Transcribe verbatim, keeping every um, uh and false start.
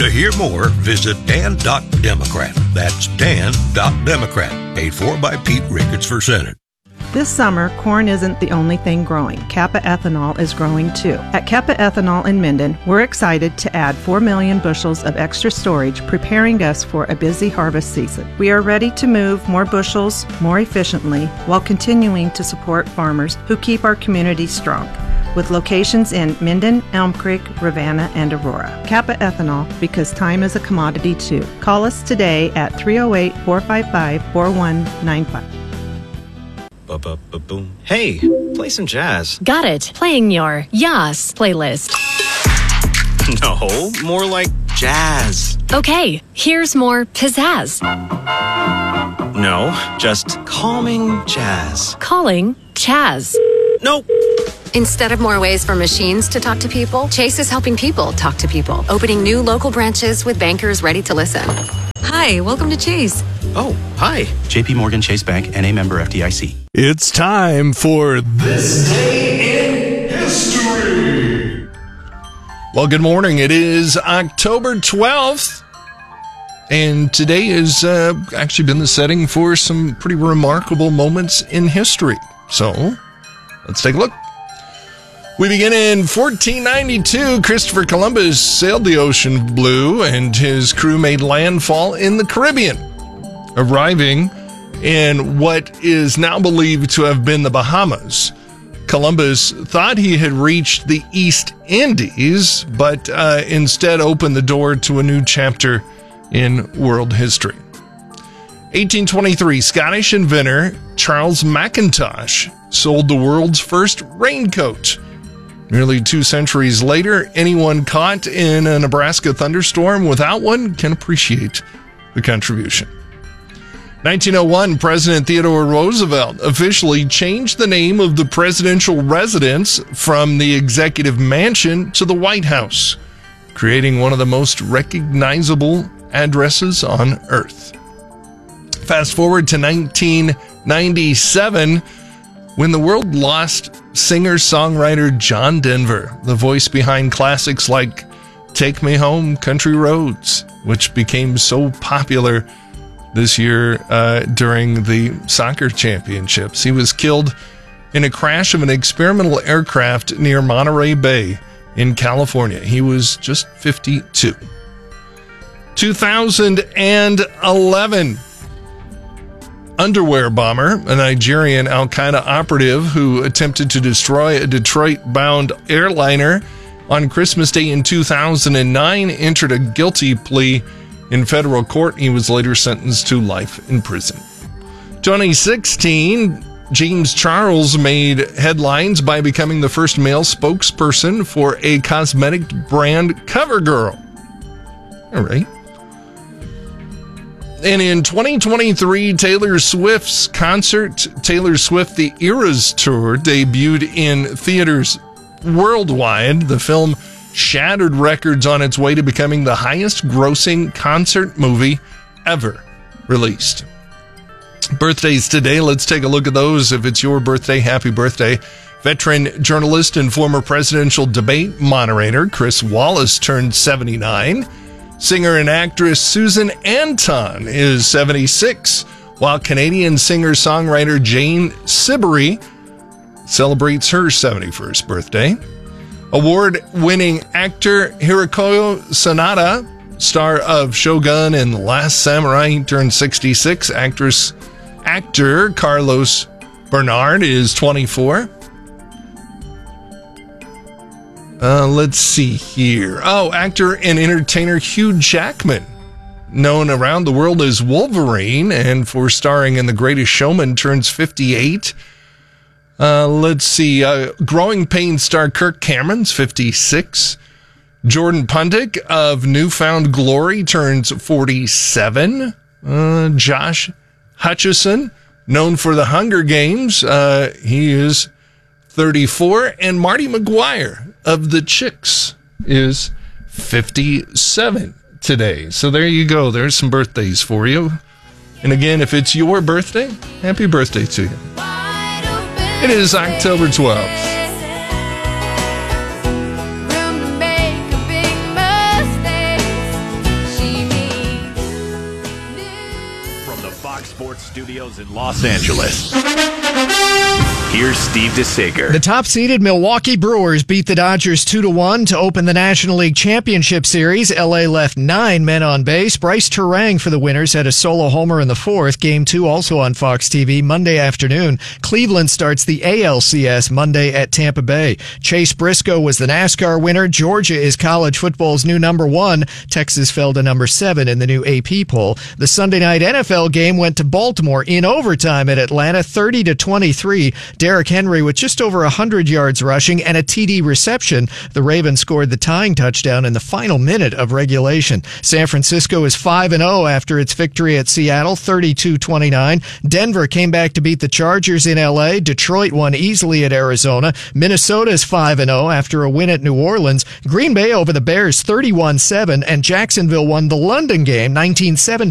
To hear more, visit dan dot democrat. That's dan dot democrat. Paid for by Pete Ricketts for Senate. This summer, corn isn't the only thing growing. Kappa Ethanol is growing too. At Kappa Ethanol in Minden, we're excited to add four million bushels of extra storage, preparing us for a busy harvest season. We are ready to move more bushels more efficiently while continuing to support farmers who keep our community strong. With locations in Minden, Elm Creek, Ravenna, and Aurora. Kappa Ethanol, because time is a commodity too. Call us today at three oh eight, four five five, four one nine five. Boom. Hey, play some jazz. Got it. Playing your Yas playlist. No, more like jazz. Okay, here's more pizzazz. No, just calming jazz. Calling Chaz. Nope. Instead of more ways for machines to talk to people, Chase is helping people talk to people, opening new local branches with bankers ready to listen. Hi, welcome to Chase. Oh, hi. J P Morgan Chase Bank, N A member F D I C. It's time for This Day in History. Well, good morning. It is October twelfth, and today has uh, actually been the setting for some pretty remarkable moments in history. So, let's take a look. We begin in fourteen ninety-two. Christopher Columbus sailed the ocean blue, and his crew made landfall in the Caribbean, arriving in what is now believed to have been the Bahamas. Columbus thought he had reached the East Indies, but uh, instead opened the door to a new chapter in world history. eighteen twenty-three, Scottish inventor Charles Mackintosh sold the world's first raincoat. Nearly two centuries later, anyone caught in a Nebraska thunderstorm without one can appreciate the contribution. nineteen oh one, President Theodore Roosevelt officially changed the name of the presidential residence from the Executive Mansion to the White House, creating one of the most recognizable addresses on Earth. Fast forward to nineteen ninety-seven, when the world lost singer-songwriter John Denver, the voice behind classics like Take Me Home, Country Roads, which became so popular this year uh, during the soccer championships. He was killed in a crash of an experimental aircraft near Monterey Bay in California. He was just fifty-two. two thousand eleven. Underwear bomber, a Nigerian Al-Qaeda operative who attempted to destroy a Detroit-bound airliner on Christmas Day in two thousand nine, entered a guilty plea in federal court. He was later sentenced to life in prison. twenty sixteen, James Charles made headlines by becoming the first male spokesperson for a cosmetic brand, CoverGirl. All right. And in twenty twenty-three, Taylor Swift's concert, Taylor Swift The Eras Tour, debuted in theaters worldwide. The film shattered records on its way to becoming the highest-grossing concert movie ever released. Birthdays today, let's take a look at those. If it's your birthday, happy birthday. Veteran journalist and former presidential debate moderator Chris Wallace turned seventy-nine. Singer and actress Susan Anton is seventy-six, while Canadian singer-songwriter Jane Siberry celebrates her seventy-first birthday. Award-winning actor Hirokazu Sanada, star of Shogun and The Last Samurai, turned sixty-six. Actress, actor Carlos Bernard is twenty-four. Uh, let's see here. Oh, actor and entertainer Hugh Jackman, known around the world as Wolverine and for starring in The Greatest Showman, turns fifty-eight. Uh, let's see. Uh, Growing Pains star Kirk Cameron's fifty-six. Jordan Pundik of Newfound Glory turns forty-seven. Uh, Josh Hutcherson, known for The Hunger Games, uh, he is thirty-four. And Marty McGuire of The Chicks is fifty-seven today. So there you go. There's some birthdays for you. And again, if it's your birthday, happy birthday to you. It is October twelfth. studios in Los Angeles. Here's Steve DeSager. The top-seeded Milwaukee Brewers beat the Dodgers two to one to open the National League Championship Series. L A left nine men on base. Bryce Terang for the winners had a solo homer in the fourth. Game two also on Fox T V Monday afternoon. Cleveland starts the A L C S Monday at Tampa Bay. Chase Briscoe was the NASCAR winner. Georgia is college football's new number one. Texas fell to number seven in the new A P poll. The Sunday night N F L game went to Baltimore in overtime at Atlanta, thirty to twenty-three. Derrick Henry with just over one hundred yards rushing and a T D reception. The Ravens scored the tying touchdown in the final minute of regulation. San Francisco is five and oh after its victory at Seattle, thirty-two twenty-nine. Denver came back to beat the Chargers in L A. Detroit won easily at Arizona. Minnesota is five and oh after a win at New Orleans. Green Bay over the Bears, thirty-one seven, and Jacksonville won the London game, nineteen seventeen.